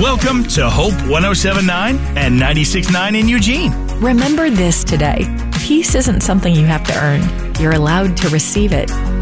Welcome to Hope 107.9 and 96.9 in Eugene. Remember this today. Peace isn't something you have to earn. You're allowed to receive it.